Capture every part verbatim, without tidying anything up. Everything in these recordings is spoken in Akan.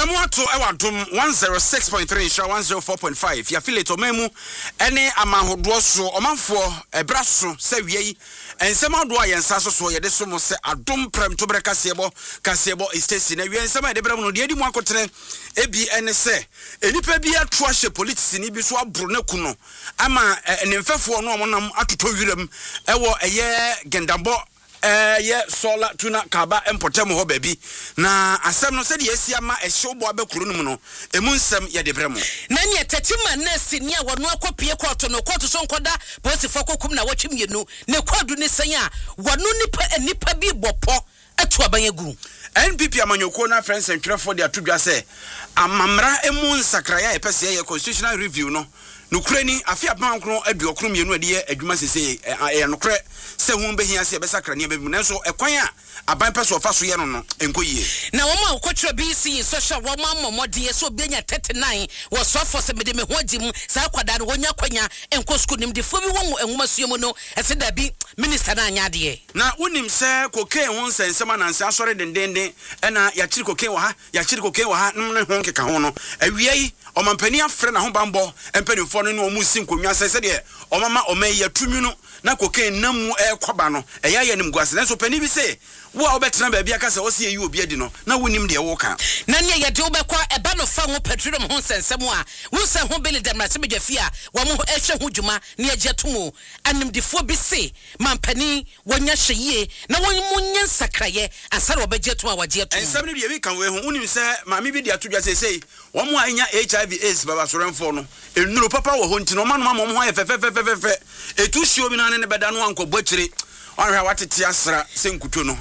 Yamuato ewadum one oh six point three sha one oh four point five ya affiliate omemu ene amahodo so omanfo ebraso se wiei ensem ado ayensa so so ye de so mo se adom prem to breka sebo kasebo estesi na wi ensem ade brem no de edi mu akotere ebi ene se enipa bi atu ahye politics ni bi so abro na kuno ama enemfefo no omonam atoto wirem ewo eye gendambo eh ye solar tuna kaba empotem ho baby na asem no se de asia ma ehye obo abekuru no no emu nsem ye de bremo na ne tetima nurse ni a wono akopie koto no koto so nkoda polisi fokokum na watwemienu ne kodu ne sen a wono nipa nipa bi bopo atu abanyagu N P P amanyoko na friends and trafo de atudwa se amamra emu nsakraya e pese ye constitutional review no nukreni afia pankro aduokro mienu ade adwuma sese e nokre se hu behia se be sakra ne be mu nanso ekwan a aban pese ofa so ye no no enkoyie na wo ma okotro B C social wo ma momode so obenya thirty-nine wo so for se mede me ho agim sa kwada no wonya kwanya enko school nim de fo bi wo enwuma suemu no ese da bi minister na anya de na wonim se kokain ho nsensema na nsa asore dendende ena ya chiri kokain wa ha ya chiri kokain wa ha ne ho nkeka ho no awiei omampani afre na ho bambo empanifo no no mu sinkonwa se se de omama omai ya tumunu na kokain namu e kwaba no eya ya nim gwase nanso pani bi se wo a obetena ba bia ka se wo se yi obi adi no na wonim de wo ka na ne ya de obekwa e ba no fa ho petroleum ho sensem a wo se ho bele dem na se medwafi a wo mo ehwe ho dwuma ne agyetumo animdifo bi se mampani wonya hweye na won munye nsakraye ansare obegyetu a wagyetu ensem ne de bi kan we ho wonim se maami bi de atodwa se sei wo mo anya H I V AIDS baba sorenfo no enuro papa wo ho ntino ma no ma mo ho efefefefefe etu hio bi na ne beda no anko bokyire onhwa watete asra senkuto no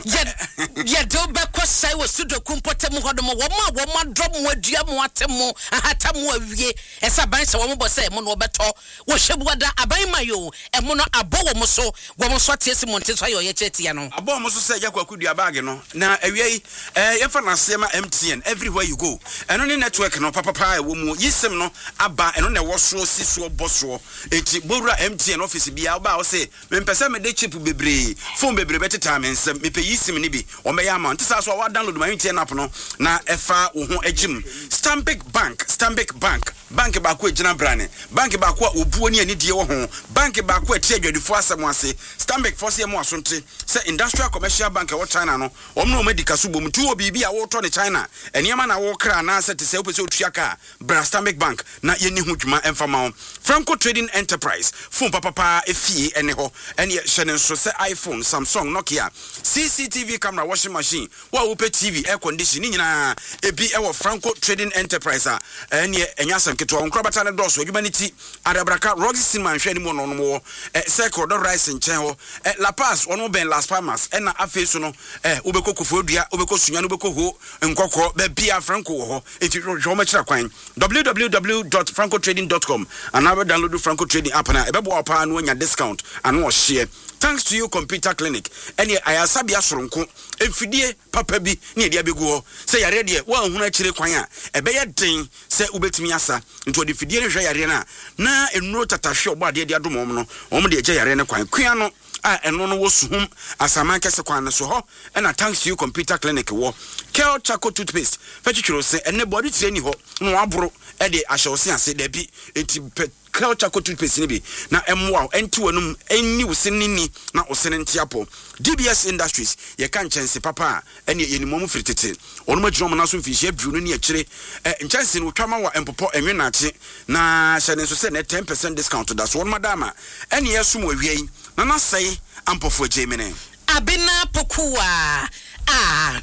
ye do be kwasai wo sudoku mpotem hodom wo ma wo ma dom wo adua mo atemo ahata mo awie esa ban se wo mo bose mo no obeto wo hwebuada aban mayo e mo no abo wo mo so wo mo so tiesi monte so ayo ye chetia no abo mo so se yakwa kudua bag no na awie eh ye fa na sema M T N everywhere you go eno ne network no papa pa wo mu yisem no aba eno ne wo so siso boso eti bowura M T N office bia ba wo se me mpese me de chip bebre phone bebre beti time nsem me pe yisim ni bi o me ya amount sa so wa download my M T N app no na efa wo ho agim Stanbic Bank Stanbic Bank bank ba ko agina brane bank ba ko obuo ni anidie wo ho bank ba ko ati adwadifo asem ase Stanbic force ye mo asonte se industrial commercial bank wo China no o me no medical so bom tu obi bi a wo to ne China eniema na wo kra na se te se opese otuaka bra Stanbic Bank na ye ni ho dwuma emfama ho Franco Trading Enterprise phone papa pa efie ene ho ene ye hye so se iPhone Samsung Nokia C C T V camera washing machine wa upe T V air conditioning nyina ebi ewo Franco Trading Enterprise a ene enya sanketo onkro bata ne doso adwumaniti arabraka Roxy Cinema hwe ni mo no no eh Circle do rice nchen ho eh La Paz ono ben Las Palmas ena afesu no eh ubeko kofodua ubeko sunya no ubeko ho nkokro be bia Franco ho enti jo ma kira kwan w w w dot franco trading dot com and now download Franco Trading app na ebebo opa no nya discount and wo share thanks to you computer clinic ene ayasabia soronko emfidie papa bi ne ede abegu ho se yare de wa hunu akire kwan a ebe ye den se ubetimi asa nto de fidie ne hwe yare na na enuro tatahwe obo ade de adom no omo de eje yare ne kwan kwan no a eno no wo suhum asaman kese kwan no so ho ena thanks to you computer clinic wo Kel Chaco toothpaste fetchiro se ene body training ho no abro e de ahyewse ase da bi enti Kel Chaco toothpaste ni bi na emwa enti wanum enni wosenini na osene ntiapo D B S Industries ye kan chense papa ene ye ni momu fritete onuma jiro mo na so mfihie adwunu ni akire nchense no twama wa empopo enwe na ache na hyene so se na ten percent discount da so onuma dama ene yesum awiei na na sei ampofo jemene abina pokuwa ah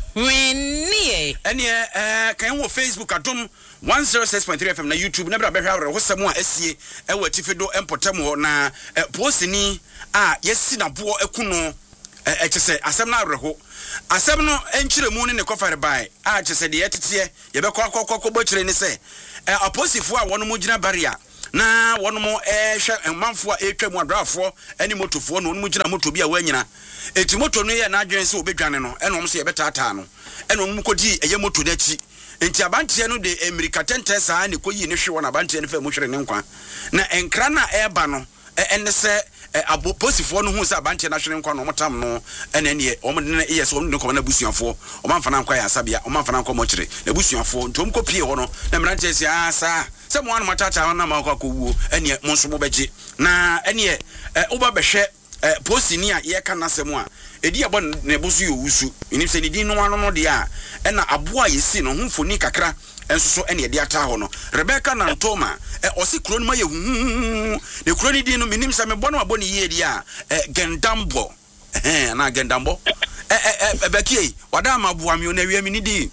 wenie ene eh kan wo Facebook adom one oh six point three F M na YouTube na bra behwa ho samu a asie e wa tifedo empotam ho na postini a yesi na bo ekuno e kese asem na areho asem no enchiremu ne ne kofare bai a kese de yetete ye be kwa kwa kwa bochire ni se aposifo a wono mo gina barrier na wono mo eh hwe manfo a etwam adrafo ani motofo no wono mo gina moto bi a wanyina eti moto no ye na adwen se obedwane no eno mo se ye betata no eno mo kodi eye moto dachi enti abantie no de America tente saa ne koyi ne hwe wona abantie ne fa mo hwere ne nkwa na enkra na eba no ɛne sɛ abo posifoɔ no hu sɛ abantie na hwene nkwa no motam no ɛne ne ɔmo ne yɛ sɛ ɔmo ne kɔma na busuafoɔ ɔmo amfa na nkwa yɛ asabea ɔmo amfa na nkɔ mɔkyere na busuafoɔ ntom kɔ pie hɔ no na mmerante sɛ ah saa sɛ mo anu matata na ma kɔ akɔwuo ɛne mo nso mo bɛgye na ɛne woba bɛhwɛ posi ni a yɛka nasɛm a edi abɔ ne boso yɛ wusu nim sɛ ne din no ano no de a ɛna aboa yɛsi no ho mfoni kakra enso so ene de ata ho no Rebecca Nantoma e osi kuro no ma ye hu ne kuro ni din no minim se me bɔ no abɔ ne yie di a Gendambo eh na Gendambo eh eh Becky wada ma boa mi o na wi mi ni di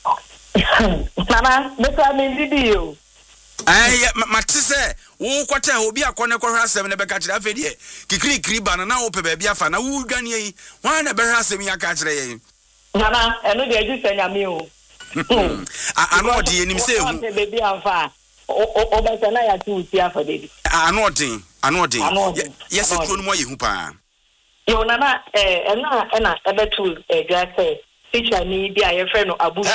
Mama me sa me di o eh mate se wo kwata obi akɔne kɔhwɛ asɛm ne bɛka kyerɛ afɛdi e kikiri kiri ba na wo pɛ ba bia fa na wo dwane yi wan na bɛhwɛ asɛm ya ka kyerɛ yɛ Mama eno de aju sɛ nyame o ano ɔde enim sɛ ehu baby amfa o ba sɛ na ya ti uti afa baby ano ɔde ano ɔde yes kuro no mo yehu pa yo na na eh na na ebetu edwa sɛ teacher ni bi a ye frɛ no Abu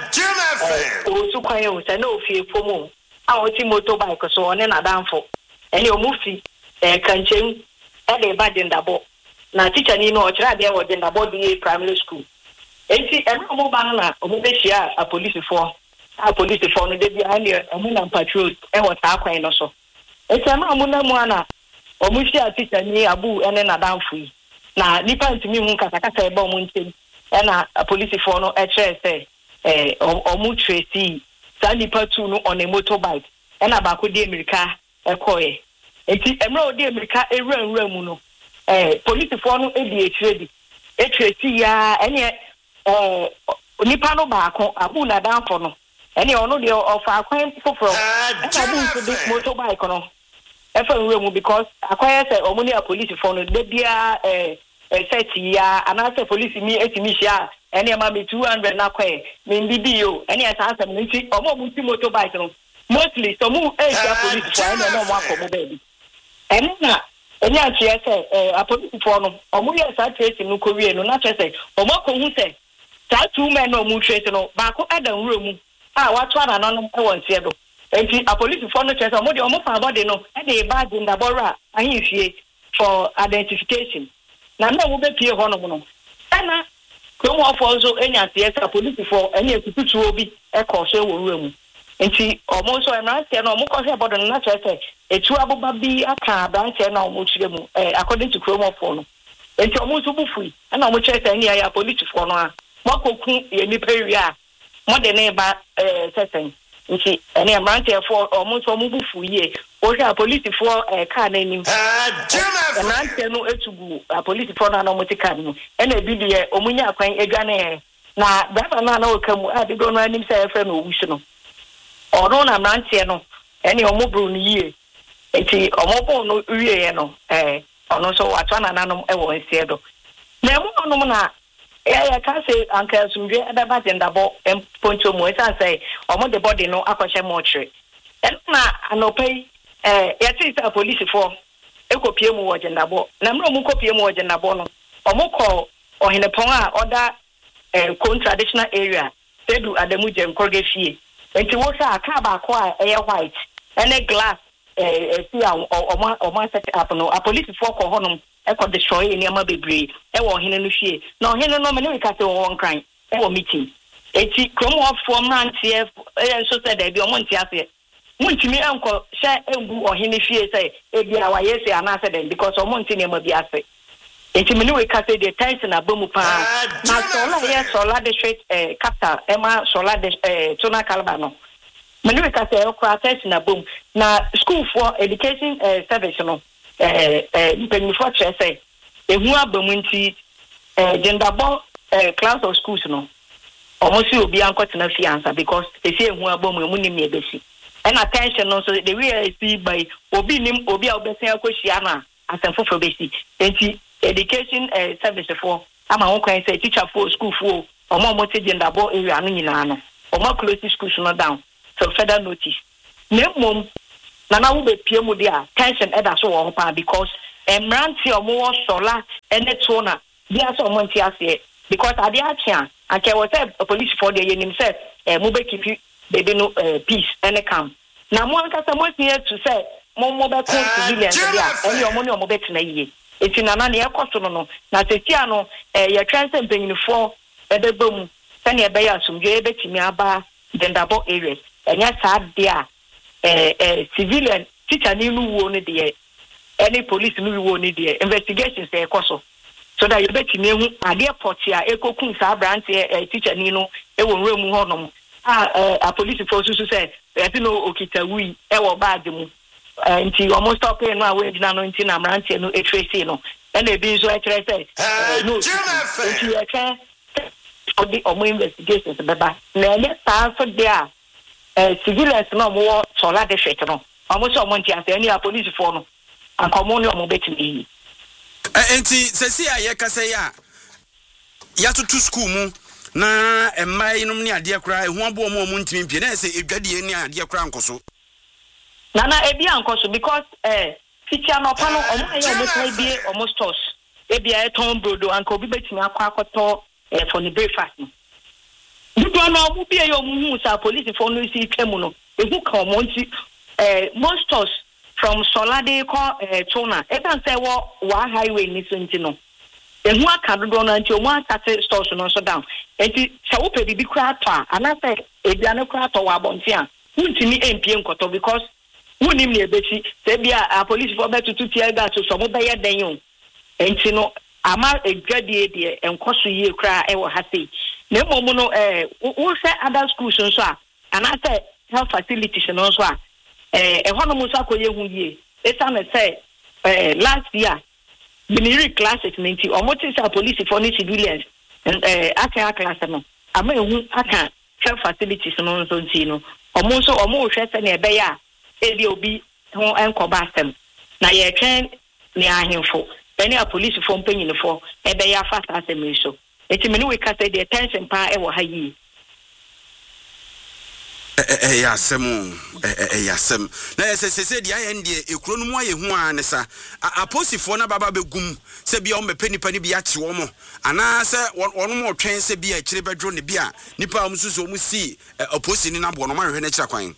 Sey o su kwan o sɛ na ofie pomo a o ti motorbike so one na danfo ɛne o mu fi eh kanchem e de ba Gendabo na teacher ni no o kyerɛ ade wɔ Gendabo D A primary school. Enti eno mo ba na o mo be hia a police for a police for no de bia ane o na patrol e wo ta kwan no so. Enti na mo na mo ana o mo hia teacher ni Abu ene na danfo yi. Na nipa ntimi hu kasa kasa e ba mo ntem. E na a police for no e kire se eh o mo tracy sa nipa tu no on a motorbike. E na ba ko de America e koye. Enti emra o de America e ranra mu no. Eh police for no e di e kire di. E tracy ya ene eh nipa no baako Abu na danfo no ene ono de ofa akwan foforo Abu so de motorbike no e fa nwe mu because akwan say omo ni a police for no de bia eh set ya anase police mi etimi hia ene ma me two hundred na kwae me bibi yo ene asa asem nti omo mu ti motorbike no mostly so mu e hia police for ene no mo akọ mo baby ene na ene a tie say eh a police for no omo ye sa trace no ko wie no na tie say omo ko hu say that two men no mu trace no baako adam wura mu a wato ana no e won tie do enti a police for no trace omo de omo fa body no e de ba Gendabo ra ahimfie for identification na na wo be pie ho no no ana ko mo afọ nso enya tie sa police for enya ekututu obi e ko so wo wura mu enti omo so emra tie no omo ko hwe body no na trace etu aboba bi aka branch na omo chire mu eh according to Chrome of no enti omo so bufui ana omo trace enya ya police for no a mokoku ye ni peria mo de ne ba eh sesen nti ene amrante for omo so mo bufu ye o hwa police for eh car na nim amrante no etugu a police for na no mo tika no ene bi de omunya akwan edwane na brother na na okamu a de do no anim say efre no owusu no ono na amrante no ene omo bru no ye enti omo bo no wie ye no eh ono so watwa na nanom e wo nsie do na emu no na yeah, yeah, can say Uncle Sundre at the back in the bo and poncho mo and say, or the body no aquasha mortuary. And na no pay eh yet is a police for Eco P M watch in the bo. Namro Muko P M watch in the bono. Or Moko or in a ponga other eh traditional area. They do at the Mujem Corgefi. And to wash a car back air white and a glass eh see or one set up no a police for honum. E ko destroy any ama bebre e wo hene no hwie na hene no me ne ka se wo nkran e wo meeting eti krom of form rant e so said there be o monti ase muntimi enko hye engu o hene hwie say e bia wa yesi ana say dem because o monti ne ma bi ase eti me ne we ka say the tension abamu pa na so na ye so la district eh capital e ma so la eh tuna kalba no me ne we ka say o kwa tension abamu na school for education eh, service no eh eh benefit say ehu abamu nti eh Gendabo eh class of schools no almost obi ankotena fiansa because they say ehu abamu emu nim ebesi and attention no so the way I see by obi nim obi a obesi akohia na asemfo fo besi enti education eh service for ama won kwan say teacher for school for omo omo te Gendabo area no nyina no omo close schools no down so further notice nemom na na wo be pie mu dia tension eda so wo pa because emranti omo sola ene tona dia so omo nti ase because ade akia ake wo say police for the yenim say eh mu be keep baby no peace ene calm na mo anka say mo tie to say mo mo be ko civilians dia eni omo ne omo be tena yie enti nana ne ekoso no no na setia no eh ye transe mpanyinfo ebebom se ne ebe ya asumdwe ebetimi aba dendabo areas enya saa dia eh eh civilian teacher ni nu wo ne de any police nu wo ne de investigations e ekoso so that you betimi ehu ade portia ekokun saa branch eh teacher ni no e wo nwe mu honom a a police force so say e ti no okitawui e wo bag mu nti almost stop no awe dina no nti na branch no e trace no and e bi so e kire say no nti e ka for the omo investigations beba na e saa so dia eh civilians no mo sola de shit no almost omo nti ase any police for no ankomo no omo betimi enti sesi a ye kasa ya ya to school mu na emai no ne ade akra ehu abo omo omo ntimi pie na se edwade ni ade akra nkoso nana ebi ankoso because eh teacher no pa no omo aye omo try bie omo stores ebi aye ton brodo anko bi betimi akwa akoto eh for the breakfast no dudu no omo bie yo omo hu sa police for no si twemu no ehu ka omo nti eh most stores from Solade ko eh Tona e kan say wo wa highway ni so nti no ehu aka dodo no nti omo asate stores no so down enti se wo pe bibi kra to ana say eduane kra to wa bonti a untimi empie nkoto because unim ne ebeti se bia a police for betu to tear gas so mo be ye den yo enti no ama egwadie de enkoso yie kra e wo ha sei na momo no eh wo se other schools so a ana say health facilities no so a eh e hono mo so akoye hu yie e sa me say eh last year binary classes ninety almost say police for ni civilians eh aka class no ama ehu aka health facilities no so nti no omo so omo hwe se na ebe ya ebi obi ho enkoba asem na ye twen ni ahemfo eni a police for mpanyinfo ebe ya fast asem so eti me ni we ka say the tension pa e wo ha yi eh ya asem eh ya asem na ye se se dia ye ndie ekuro no mu aye hu an sa aposifo na baba begum se bia o mepe nipa ni bia che wo mo ana se wono mo twen se bia kire bedro ne bia nipa o mususu o mu si oposi ni na bo no ma hwe na kira kwan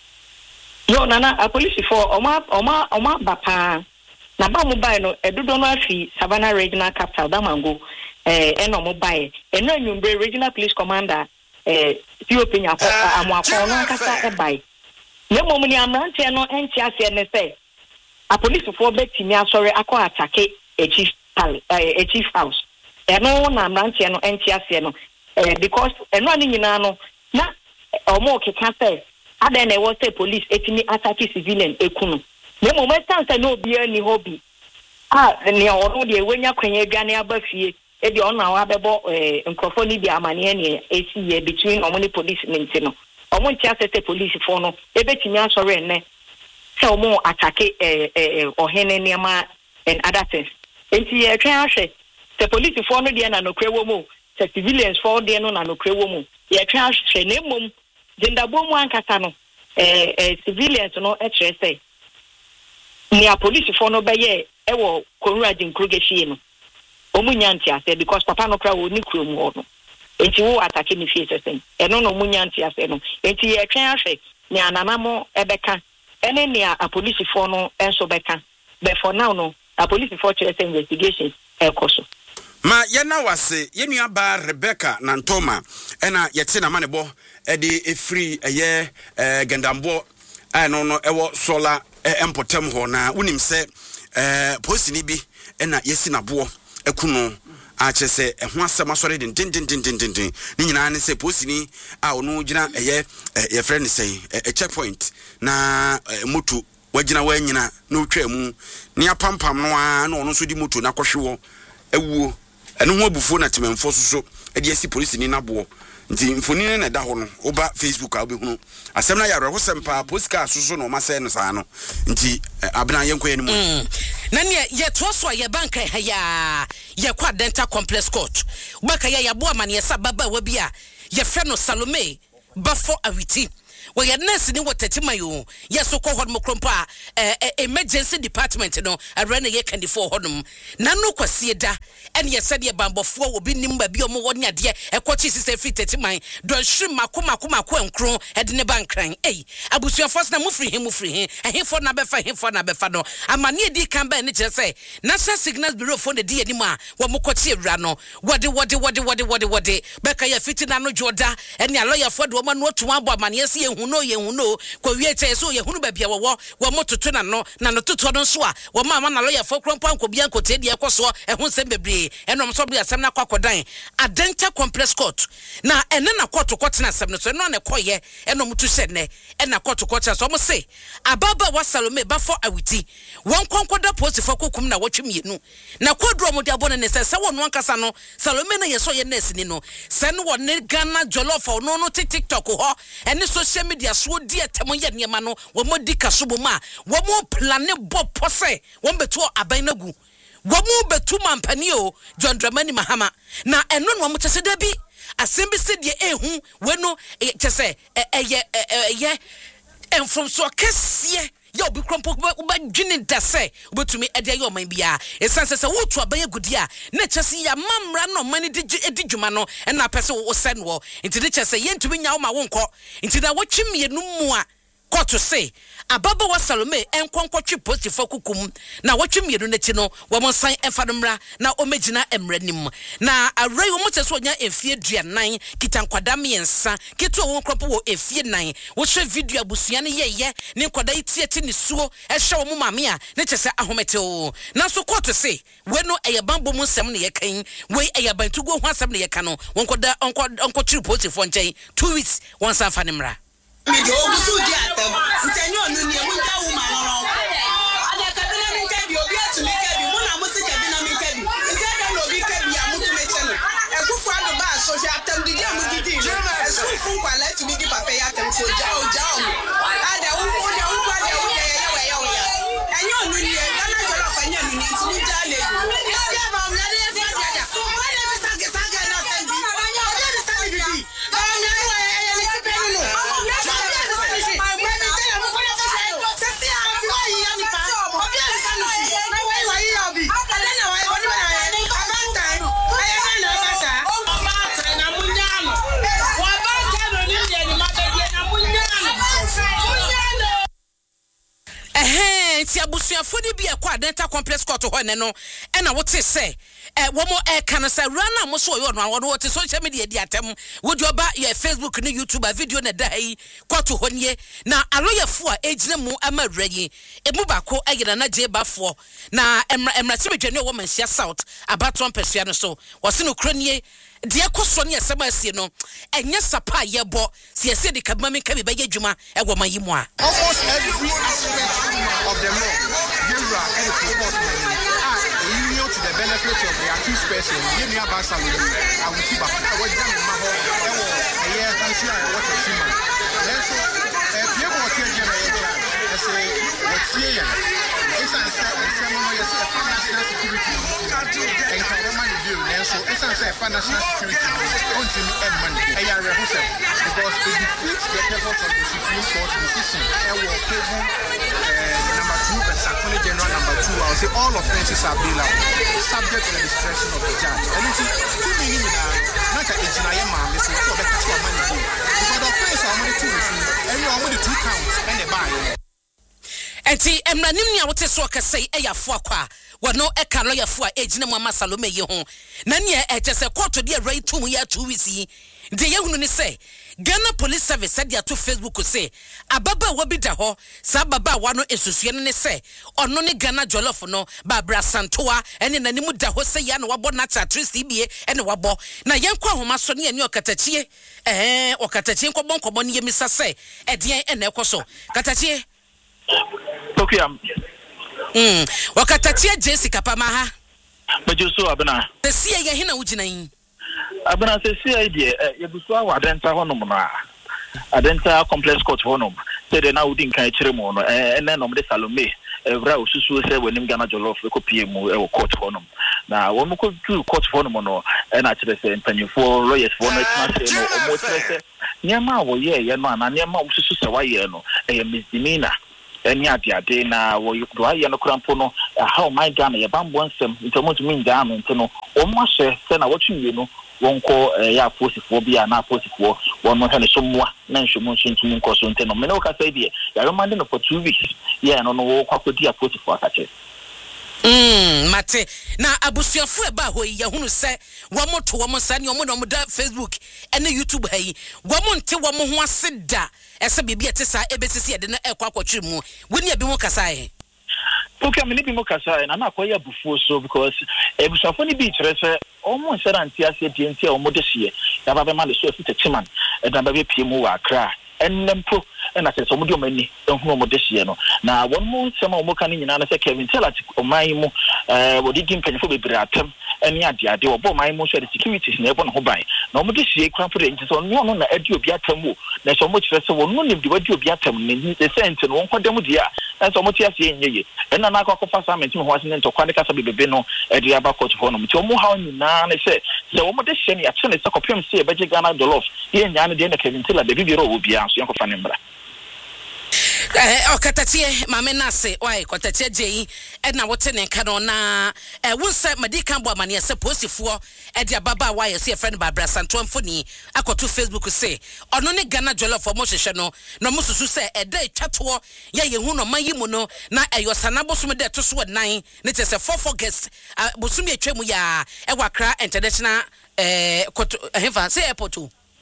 yo nana a police for oma oma oma bapa na ba mo bai no edodo no afi Savannah Regional Capital Damango eh eno mo bai eno Anwumbre Regional Police Commander eh ti openya ko amoako no kasa e bai ne mo ni amrante no enti ase ne say a police for betimi asore akọ atake a chief a chief house eno na amrante no enti ase no eh because eno ani nyina no na omo keka say ada na wo say police etimi attack civilian ekunu ne mo metan say no bia ni hobby ah ne ono de wenya kwanya adwane abafie e de ono awa bebo eh nkrofo ni bia amane ne esi between omo ni police minti no omo ntia say police for no e betimi asore ne say omo attack eh eh ohene niama and other things enti e twan ahwe say police for no de na no krewo mo say civilians for de no na no krewo mo ye twan ahwe ne mom dendabo mu ankasa no eh eh civilians no e kire say ni a police for no be ye e wo konrad nkrogeshi no omunyanti ase because papa no kra wo ni krom ho no enti wo atake ni fie sesen e no no omunyanti ase no enti ye twen ahwe ni ananamo ebeka ene ni a police for no enso beka but for now no a police for kire say investigation e koso ma ye na wase ye nua ba Rebecca Nantoma ena ye te na manebo e de efri eye eh Gendambo ano no ewo sola empotem ho na unim se eh posini bi ena yesi na bo ekuno a che se eho asem asore den den den den den den ni nyina ne se posini a ono gina eye ye friend say a checkpoint na moto wagina wanyina na otwa mu ni apampam no a na ono so di moto na kohwewo ewuo eno ho abufuo na tememfo soso e de asi police ni nabo nti mfoni na da ho no oba Facebook a obehunu asem na yare ho sempa postka soso no ma se no sa no nti abena yenko ye ni mu na ne ye toso ye banka ha ya ye kwa dental complex court banka ya ya bo amane ye sababa wa bia ye fe no Salome bafo awiti wo ye nurse ni wotetima yo yeso ko hodom krompa emergency department no arena ye kandi for hodom na no kwase da ene ye sede bambofo obi nim ba bi omo woni ade ekochi sise free tetima don shrim makoma koma ko enkro ede ne bankran ei abusuafo na mufri he mufri he ehefo na befa ehefo na befa no amane edi kan ba ne kire say national signals bureau for the di anim a wo mokoti ewura no wode wode wode wode wode wode beka ya fiti na no joda ene lawyer for do ma no otu abo amane ye se yehu no yehu no ko wie che so yehu no ba bia wo wo mototo na no na no toto no so a wo ma na lawyer for krompo anko bia anko te dia ekoso ehun sem bebre enom so bia sem na kwakodan Adenta complex court na ene na court court na sem no so no na koye enom tu se ne ena court court so mo se ababa wa Salome ba for awiti won konkoda post for kokum na wotwemienu na kodro mo de abone ne se se wonu ankasa no Salome na yeso ye nurse ni no se no won Ghana jollof no no TikTok ho ene social media so di etemo ye niema no wo mo di kasobo ma wo mo plane bo pose wo beto aban nagu wo mo betu mampani o John Dramani Mahama na eno no mo tese da bi asembi se de ehu we no tese eye eye en from so kese yo bi krompo ba dwene da se obetumi ede yo man bia esanse se wotu abaye gudi a na kyese ya mamra no man di edi dwuma no na pese wo se no nti de kyese yentumi nya wo ma wo nkọ nti da wotwemienu mu a koto se ababa wa Salome enkonkotwe positive kukum na wotwemienu n'echi no wo monsan enfadomra na omegina emranim na awrai wo moteso nya efie duanan kitankwada miensa keto wo kropo wo efie nan wo hwe video abusua ne yeye ne nkwada itieti ne suo ehwe wo mame a ne kyese ahomete o na so koto se we no eyabambo mu nsem ne yekan we eyabantugo ho asem ne yeka no wonkoda onkotwe positive nchen two weeks once afanemra mi do gusu di atam ntenyo nu ni mu nta wu ma loro ada ka bi na mi ka bi obi atu mi ka bi mu na mu se ka bi na mi ka bi nte da no bi ka bi amu tu me cheno e ku fa do ba so ja atam di di amu di di e ku fu kwa la tu mi di papa ya atam so ja o ja o ada wu fu ja wu kwa de wu ye ye we ye we ya enyo nu ni e na na jolo fa nya nu ni ti ni ja le ya ba mu na de se ja ja so ma le bi sa ke sa ga na sa bi o de bi sa bi bi ba nya ni we ye ye ni ti pe ni no ti abusuafo ni bi ekwa Adenta complex court ho ne no e na wote se eh wo mo e kan se rana mo so yo no wo wote social media di atem wo di oba your Facebook ni YouTube video na da yi court ho nie na aloyefo a ejina mu ama wrayi e mu bako ayira na je bafo na emra emra semedwane wo mansia south abaton pesua no so wo se no kranie de ekoso ne asema asie no enye sapa yebo se ase de kabama ka bi ba yadwuma e wo mayimu a almost every aspect of the law you are and proposed union to the benefit of the accused person you near Basel I will keep up I was jam ma ho e wo eye kansi a wo te ma so e pie mo tie je na ye ja e say what tie ya it's an say no you say financial security and can the money do so it's an say financial security on to me and money e ya re ho say because it defeats the purpose of the Supreme Court decision e wo table number two but Attorney General number two I'll say all offenses are bailable subject to the discretion of the judge and it's two meaning na ka ejina ye ma me so so be catch money do because the offense are only two and you only two counts and the buy enti emranim nia wote so kasai eyafo akwa wono eka lawyer ejina mu ama Salome ye ho na nia echese court de right to mu ya two weeks yi de ye hunu ni say Ghana Police Service said ya to Facebook say ababa wa bi da ho sa baba wa no esusue ne say ono ne Ghana jollof no Barbara Santoa ene nanimu da ho say ya no wabo na cha trisi bie ene wabo na yenkwa homa so ne ani okatachie eh okatachie nkobon kobon ne yemisa say edien ene ekoso katachie Tokiam. Mm. Wakatachie Jessica Pamaha. Majuso abena. The C A hina ujina yin. Abena se C A die e busua wa Adenta honum na. Adenta complex court honum. Se de na udin kan kire mu no eh ene no de Salome. Evra osusu se wenim Ghana jollof ko pie mu e court honum. na wɔn ko tu court for no mo no na kyerɛ sɛ mpanyinfoɔ lawyers for no tena sɛ no ɔmo kyerɛ sɛ nneɛma a wɔyɛ yɛ no ana nneɛma a wɔsusu sɛ wɔayɛ no ɛyɛ misdemeanor ɛne adeade na wɔyɛ wɔayɛ no korampo no how my Ghana yɛ bambɔ nsɛm ntɛmo ntumi ngyaa no nti no wɔn ahyɛ sɛ na wɔtwe wie no wɔn kɔ ɛyɛ aposifoɔ bi a na aposifoɔ wɔn no hɛ ne so mmoa na nhwɛmu nso ntumi nkɔ so nti no mene wɔka sɛ deɛ yɛremande no for two weeks yɛ no no wɔkɔ akɔdi aposifoɔ akakyɛ Mm, mate. Na abusuafo eba ho yi yehunu se womo to womo sa ne omo na omo da Facebook ene YouTube ha yi. Womo nte womo ho aseda. Ese bibia ete sa ebesisi ede na ekwa akwatwe mu. Woni abi mo kasa ye. Okay, me bi mo kasa na na akoya bufuo so because abusuafo ni bi kire se omo nsera ntia ase die ntia omo de hye. Ya ba be ma le so afite chiman. E dan ba be pie mu wa Accra. Ennempo na sɛ ɔmo de ɔmo ani ehunu ɔmo de hye no na wɔn mo nsɛm a ɔmo ka ne nyinaa na sɛ Kevin Taylor ɔman mu ɛɛ wɔde di mpanyinfo bebree atam ɛne adeade wɔbɔ ɔman mu nso de securities na ɛbɔ ne ho ban na ɔmo de hye kura mpo de nti sɛ ɔno ɔno na adi obi atam wo na sɛ ɔmo kyerɛ sɛ wɔn no nim de wadi obi atam ne nti sɛ nti no wɔn kɔ dɛm de a ɛsɛ ɔmo te ase nyɛ yie ɛna na akɔ akɔfa saa mɛnti ho ase ne ntɔkwa ne kasa bebebe no ɛde aba court hɔ no nti ɔmo ha nyinaa ne sɛ sɛ ɔmo de hye ne yɛkyɛ ne sɛ kɔpem sɛ ɛbɛgye Ghana Jollof yɛ nyaa ne deɛ na Kevin Taylor de bibiro wɔ bia so yɛnkɔfa ne mbra Eh okatatie mame nase why kotatie jei e na wote ne nka no na eh wonse madika bo amane se posifuo e dia baba why se friend Barbara Santo Mfoni akoto Facebook say ono ne Ghana Jollof mo hwehwe no na mo susu se e da twato ye ye hu no mayi mu no na eyo sanabo so de to so nan ne te se four four guests bosumi atwam ya e wakra international eh koto hefa say airport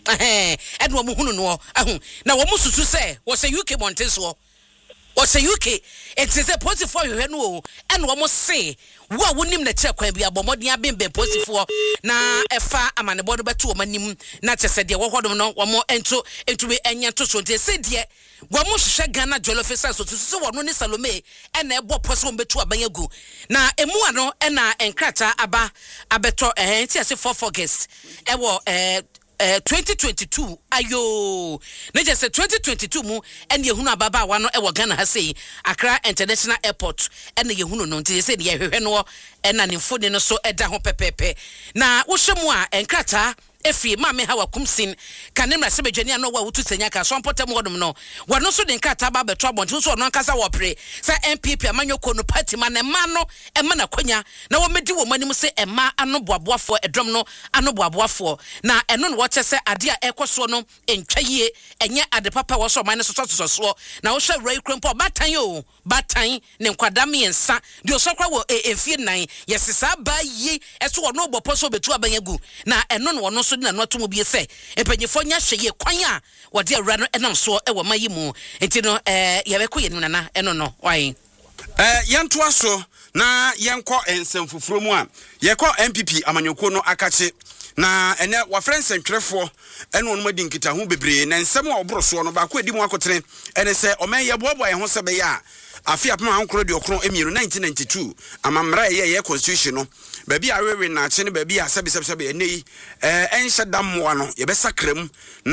eh edwo mo hunu no ahu na wo mususu se wo se U K montenso wo se U K etise positive hwehwe no o ene wo mo se wo a wonim na kire kwan bi abomodin abembe positive na efa amanebo no beto wo manim na tese de wo hodom no wo mo ento entube enya to so ntese de wo mo hwehwe Ghana Jollof sa so so wo no ne Salome ene ebo poso beto abanyagu na emu ano ena enkrata aba abeto eh ntese four four guests e wo eh Uh, twenty twenty-two ayo na just say twenty twenty-two mu ene yehunu ababa wa no e wo Ghana ha sei Accra International Airport ene yehunu no nti say de yehwehwe no ena ne mfoni no so eda ho pepepe na wo hwemu a enkrata efi mame ha wakumsin kanemra sebedwani ano wa wutu senya ka so mpotem hodom no wano so de nkata ba beto abonto so no ankasa wo pre sa N P P amanyoko no party ma ne ma no e ma na kwanya na wo medi wo manim se e ma ano boaboafo edrom no ano boaboafo na eno no wo kyese ade a ekoso no entwaye enye ade papa wo so man so so so na wo hwe rai krempo batan yo batan ne nkwadam yensa de osokwa wo efie nan yesesa ba yi eso wo no bopo so betu abanyagu na eno no no so na no to bi se empanyefo nya hweye kwan a wo de awura no enam so e wo mayi mu enti no eh ye beko ye nana eno no why eh yento aso na yenko ensem fufuro mu a yekọ M P P amanyoko no akache na ene wa friends ntwerefo ene onuma di nkita ho bebre na nsem a obroso no ba ko edi mu akotene ene se omen ye boabo ye ho se be ya afia pema hankro de okro emiru nineteen ninety-two amamra ye ye constitution no baby awewe na ache ne baby asabi sabi sabi ene yi eh enhye dammoa no ye be sakram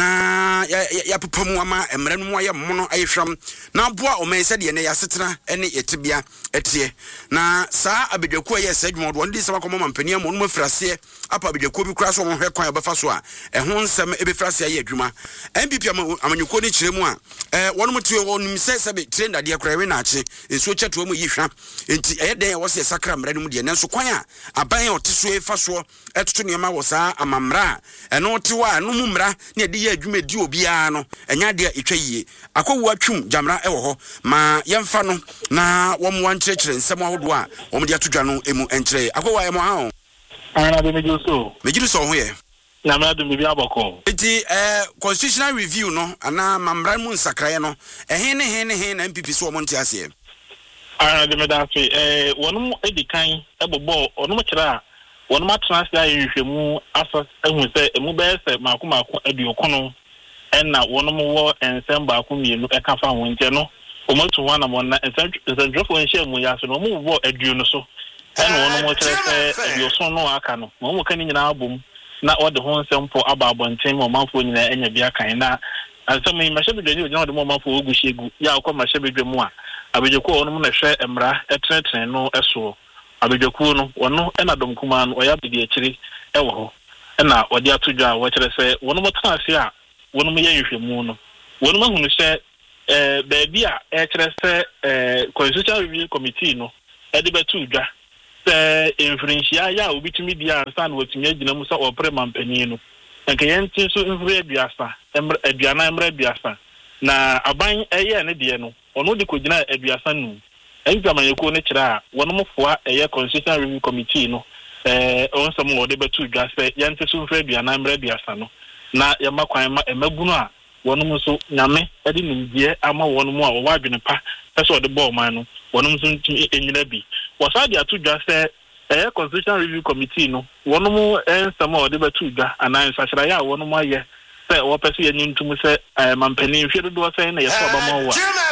na ya pepamu ama emre no mu aye mono ayehwam na boa omen se de ene ya setena ene yetebia etie na saa abedwaku ye se dwumo do ndi se makomo mampania mo no mafrase apa abedwaku bi kura so ho hwe kwan obefa so a ehon nsem ebefrase aye adwuma M P P amanyuko ni kiremu a eh wono mtue wonim se se be trend ade akra we na ache enso cheto mu yihwa enti eyeden ye wo se sakra mra no mu de nenso kwan a aban oteso efa so etoto niema wo saa amamra eno tewa no mu mra na ede ye adwuma di obia no enya de etwa yie akowu atwum jamra ewo ho ma yemfa no na wo mo ankyekere nsem ahodo a wo mo de atodwa no emu enkyere akowu ayemo ha ana de mejo so mejiru so ho ye na mra de me bia bako enti eh constitutional review no ana mamra mu nsakraye no ehe ne he ne he na M P P so wo monte ase ana de me da fe eh wonum edikan ebobo onum kira wonum atransia yehwemu asa ehun se emu be se mako mako aduokono enna wonum wo ensem ba ko mienu e ka fa ho nje no omoto wana mo na ensem drofo nhye mu ya so no mo wo aduo no so enna wonum kira se aduoso no aka no mo mo kan nyina abom na ode ho nsem po aba abonten mo manfo nyina enya bia kan na ansem yi mashebedwe ni ode mo manfo ogushegu ya akọ mashebedwe mu a abejeko onum na hwe emra etrenetren no eso abedwakuo no wono ena dom kuma no oya bedi akiri ewo ho ena odi atodwa wo kire se wono motana ase a wono mo yehwehwemu no wono mahunu se eh baabi a e kire se eh constitutional review committee no e de betu dwa se influencia ya obitumi dia ansa na watumi agina mu se opre mampani no enke yenti so influence aduasa emre aduana emre aduasa na aban eye ne de no ono de kogina aduasa nu enka manyeko ne kire a wono mofoa eye constitutional review committee no eh on some wo de betu dwa se yenti so influence aduana emre aduasa no na yamakwan ma emagunu a wono so nyame e de nimdie ama wono mu a wo wadwene pa pese de ball man no wono so enyina bi wasadi atudwa se eh constitutional review committee no wono mu ensama o de betudwa anan sahira ya wono mu aye se wo pese ye nyintum se mampani hwe do se na yeso ba ma wa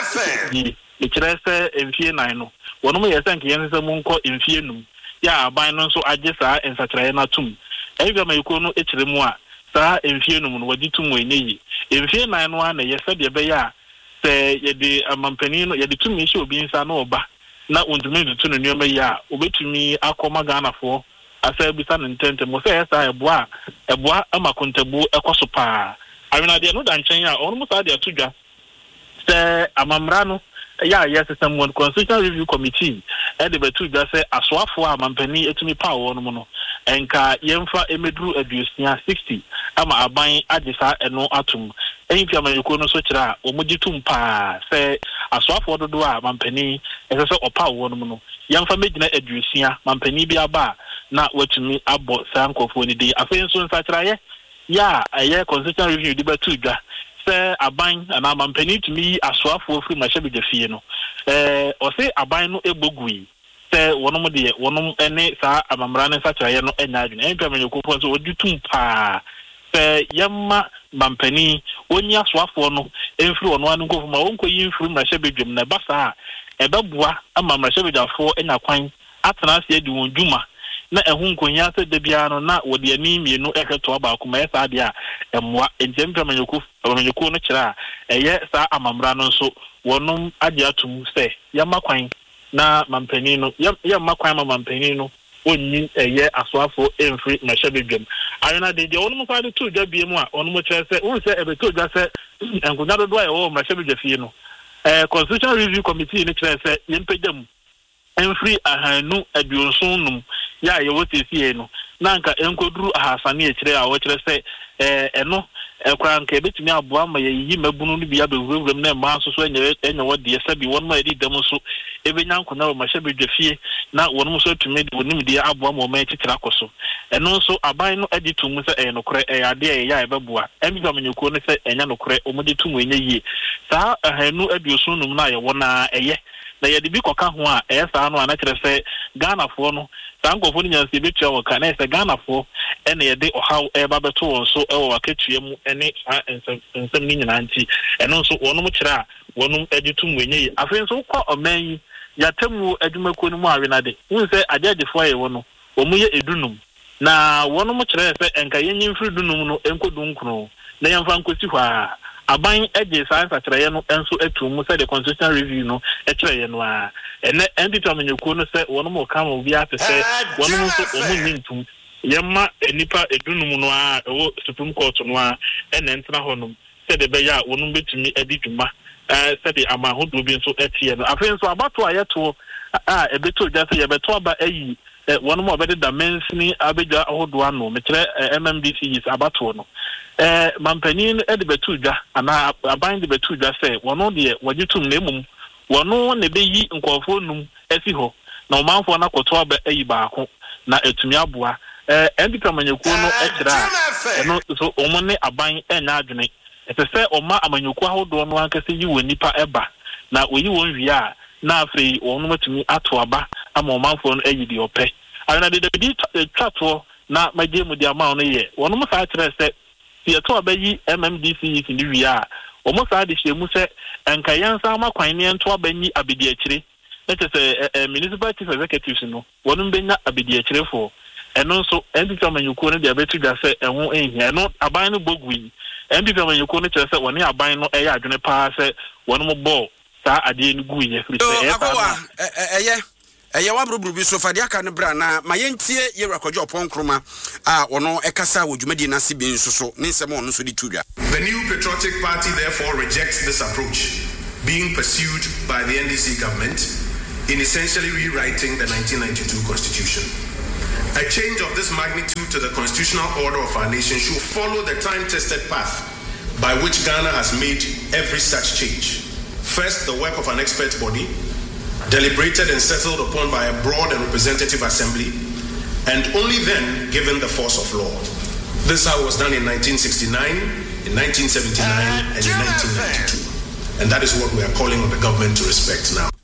ni kire se enfie nan no wono mu yesa nke yense mu nko enfie num ya aban no so age saa ensahira na tum ehwe ma yiko no ekire mu a saa enfie num no wadi tum enyi enfie nan no na yesa de be ya se ye de mampani no ye de tum ehwe obi nsa na oba na undumi dutu no nyoma ya obetumi akoma ganafo asa bisa ntente mo se esa eboa eboa amakontabu ekoso pa awena de no da nchen ya onu musa de atudwa se amamra no ya yes system one constitutional review committee e de betudwa se asoafo amampani etumi pa wo no no enka yemfa emeduru aduosia sixty ama aban agesa eno atum enfi amayeko no so kira omugitum pa se asoafo dodo a mampani ese se opa wo no no yemfa megina aduosia mampani bi aba na watumi abo sankofo ni de afen so nsakira ye ya aye constitutional review di betudwa se aban na mampani tumi asoafo firi mahyebeje fie no eh o se aban no egbogui se wonom de wonom ene saa amamra ne nsakira ye no enya adwene enfi amayeko fo so oditum pa se yamma mampani onyi asoafo no emfiri ono anu nkofo ma wonko yi mfiri mahyebeje na basa ebeboa ama mahyebejeafo enya kwan atena ase adi won dwuma na ehun nkonya se de bia no na wode ani mienu ehweto aba akoma esa ade a emwa enjempa manyoko manyoko no kira eye saa amamra no so wonom ade atum se yamakwan na mampani no yamakwan ma mampani no onni eye asoafo emfri mahyebejem ayona de de wonom fa de to dwa bie mu a wonom kire se won se ebeto dwa se enkonya do do a wo mahyebeje fie no eh constitutional review committee ni kire se yempejam emfri ahanu aduonson num ya ye wote fie no na nka enkoduru ahasane ekire a wo kire se eh eno ekwa nka ebetumi aboa ma ye yi mabunu no bia bewuwuram na ma so so enye enye wode yesa bi won ma edi dam so ebenya nkona wo mahyebeje fie na won so tumi de wonim de aboa ma ma ekitira koso eno so aban no edi tumu se eh no kore eh ade eh ya ebeboa emi ba manyeko ne se enya no kore omode tumu enye yie saa ahanu aduosun num na ye wona eye na ye de bi koka ho a eh saa no ana kire se Ghana fo no sankofo ni nyanse betua wo ka na se Ghana fo ene ye de ohaw e ba beto won so e wo waketua mu ene ensem ni nyina nti eno so wonom kira a wonom editum wenye afen so kwa oman yatamu adwumako ni mu awena de unse adedefo aye wono omuye edunum na wonom kira se enka yenyi mfiri dunum no enkodu nkunu na yemfa nkosi hwa aban eje science akyereye no enso etum se the constitutional review no ekyereye no a ene enditamenyeko no se wonom okama obi ate se wonom so omunni ntum yemma enipa edunum no a ewo supreme court no a ene ntena honum se de beya wonom betumi edi dwuma eh se de amahodo bi nso etie no afen so abato ayeto a ebeto ja se yebeto aba ayi wonom obede da mensini abegya ahodo ano mekyere M M D C is abato no eh mampani edi betudwa ana aban de betudwa se wono de wagitum na emum wono ne beyi nkofo num esi ho na omanfo na koto aba ayi baako na etumi aboa eh endika manyeko no ekira eno so omone aban enya adwene etese oma amanyeko ahodo no ankase yi wonipa eba na oyi won wi a na afei wono matumi ato aba ama omanfo no ayi di ope ana de de twato na magye di ama no ye wono mo sa kire se ti eto abayi M M D C ni wi a omo sa de hyemu se enka yansa amakwan ne ento abanyi abedi akire etese municipal chief executives no wono benya abedi akire fo eno so endi kamanyuko ne de abetu da se eho ehia no aban no bogui endi kamanyuko ne kire se woni aban no eya adwene pa se wono mo ball saa ade ni gu ye firi se e akwa eye ɛyɛ wabrobro bi so fade aka ne bra na ma yentie ye rekɔdwo opon kroma a ono ɛkasa wo dwumadi na se bi nso so ne nsɛm ono so di tudwa. The New Patriotic Party therefore rejects this approach being pursued by the N D C government in essentially rewriting the nineteen ninety-two Constitution. A change of this magnitude to the constitutional order of our nation should follow the time-tested path by which Ghana has made every such change. First, the work of an expert body, deliberated and settled upon by a broad and representative assembly, and only then given the force of law. This how it was done in nineteen sixty-nine, in nineteen seventy-nine, and in nineteen ninety-two. And that is what we are calling on the government to respect now.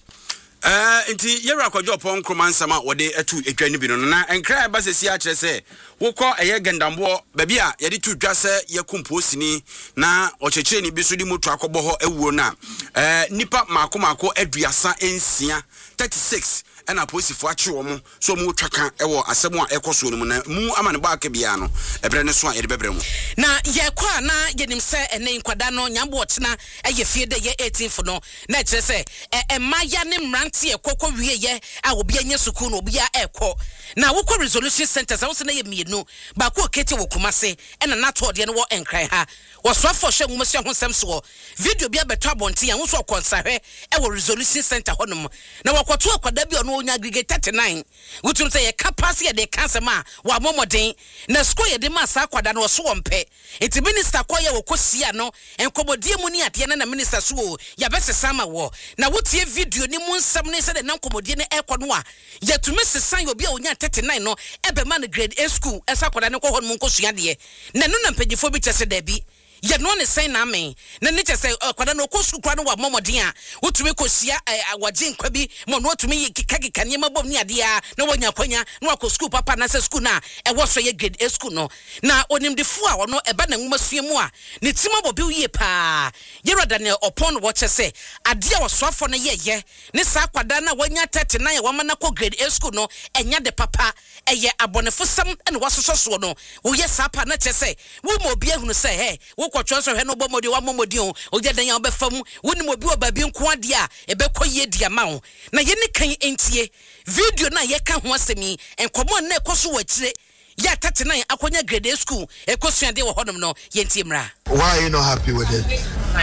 Uh, inti yera kwajo pon kroman sama wode etu etwa ni bi no na enkra ba sesi a kire se wokọ eye gandambo ba bia ye de tu dwa se ye kumpo sini na ochechire ni bi so di motu akọbọ ho ewuo na eh nipa mako mako aduasa ensia thirty-six ena posifo achi wo mo so mu twaka ewo asemo a ekoso no mu na mu amane ba aka bia no ebre ne so a ye de bebre mu na ye kwa na yenim se ene nkwada no nyambo otena eye fie de ye eighteenth no na kire se e maya ne mrante ekokọ wie ye a obi anya suku no obi a ekọ na wokọ resolution center sa wo se na ye mienu ba ko kete wo kumase ena na to de no wo enkran ha wo so afọ hwe nwumase ho sem so video bia beto abonte ya wo so konsahwe e wo resolution center honom na wakoto akwada bi ono onya aggregate thirty-nine wutum say ye capacity de cancer ma wa momoden na sko ye de ma sa akwada no so wompe enti minister ko ye wo kosia no enkomodie mu ni ade na minister so ya besesa ma wo na wotie video ni mu nsam ne se de na enkomodie ne ekono a ya tumi sesan obi a onya thirty-nine no ebe ma no grade A school esa akwada ne ko hon mu nkosua de na no na mpagifo bi chese da bi ye no ne sen na me na ne chese akwada no ko school kwa no wa momoden a wotumi kosia awaje nkwa bi mo no wotumi kikakika ne mabom ni ade a na wonya kwanya na wako school papa na se school na e wo so ye grade A school no na onimdefo a wono eba na nwuma sua mu a ne tima bobi wie pa ye Daniel upon wo chese ade a wosoafo no ye ye ne sa akwada na wonya thirty-nine wa mana ko grade A school no enya de papa eye abonefo sam ene wasoso no wo ye sa pa na chese wo mo bi ehunu se he kwotwo so hwe no bomodi wa momodi o oje dan ya obefam woni mo bi obabi nko ade a ebekọ ye dia ma ho na ye ne kan entie video na ye ka ho asemi enkomo na ekoso wachire ya thirty-nine akonya grade school ekosua de wo hodom no ye ntie mra. Why are you not happy with it?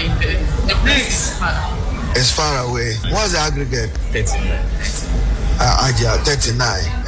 The place is far. It's far away. What's the aggregate? thirty-nine. Uh, Aja, thirty-nine.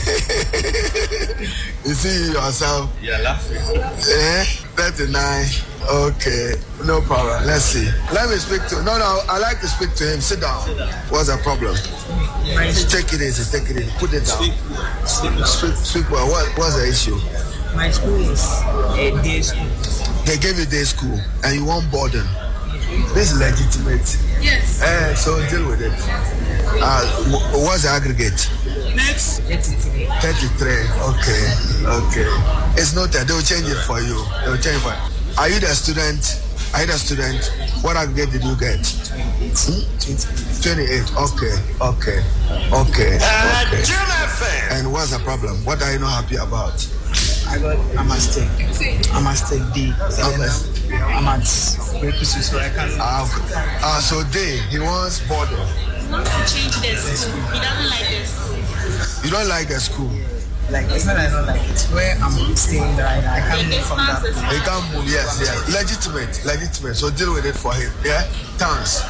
You see yourself? You're laughing. Eh? thirty-nine. Okay. No problem. Let's see. Let me speak to No, no. I like to speak to him. Sit down. Sit down. What's the problem? Yes. Take it easy. Take it easy. Put it down. Speak. Speak. Speak, speak well. What, what's the issue? My school is a day school. They gave you day school and you want boarding. This is legitimate. Yes. Eh, so deal with it. Uh, what's the aggregate? Next. thirty-three. thirty-three. Okay. Okay. It's noted. They will change it for you. They will change it for you. Are you the student? Are you the student? What aggregate did you get? twenty-eight. Okay. Okay. Okay. Okay. And what's the problem? What are you not happy about? I got a mistake. A mistake D. I'm at purposes so I can. Ah, uh, so D. He wants boarding. He wants to change this. He doesn't like this. You don't like the school? Like, it's not I don't like it. Where I'm staying right now, I can't move from that. He can't move, yes, yes. Legitimate, legitimate. So deal with it for him, yeah? Thanks.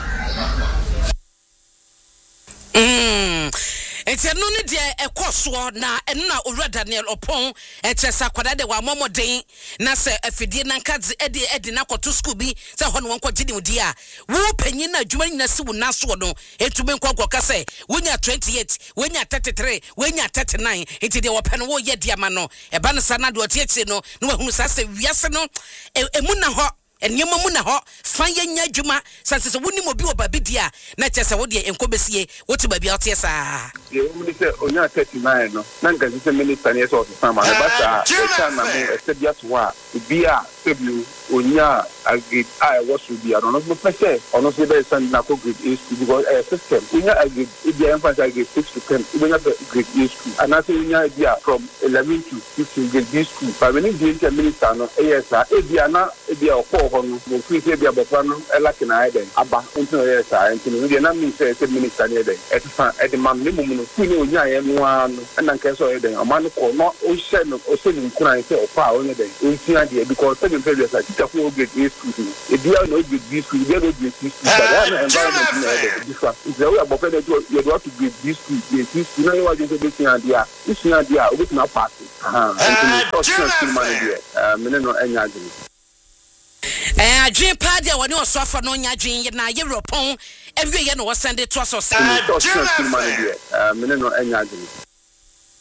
Mm. Enti no ne de ekoso na eno na Owura Daniel Opon echesa kwada de wa momoden na se afidie na nkadze ede ede na kwoto school bi se ho no wonko gidi udi a wo panyin na adwuma nyina se wo naso no etube nkwa ka se wonya twenty-eight wonya thirty-three wonya thirty-nine enti de wo pen wo ye dia ma no e ba no sa na de otiachi no no wahunu sa se wiase no emu na ho enyema mu na ho fa ye nya adwuma sase woni mo bi oba bidia na chese wo de enkobesie woti ba bia otie saa ye wo ni se onya thirty-nine no na ngazi se minister ne so sama na ba sa e cha na mo e bia to a bia sebiu onya agit I was to be no no pese ono se be send na ko grade A school because a system onya agit e bia emphasize grade six to ten onya grade A school and na se onya bia from eleven to fifteen grade B school but when the minister no e yes e bia na ebi a ọkọ ọhọ no mo fi se ebi abọfa no elaki na eden aba nti no yes a nti no na mi se se minister ne eden etfa edimam ne mumu no ku ne onya ye no ano na nke so eden amano ko no o hye no o se ni nkran se ofa o ne den nti ade because se me pede sa tita ko get this school ebi a no get this school ebi a no get this school but na environment na eden different is we abọfa de you want to get this school get this school na you want to be tin ade a isi ade a obi na pass aha nti no school man dey eh me no enya ade Eh, adwin pa dia woni osofo no nya adwin na Europon ewie ye no wo send it to us. Eh, me no enya ade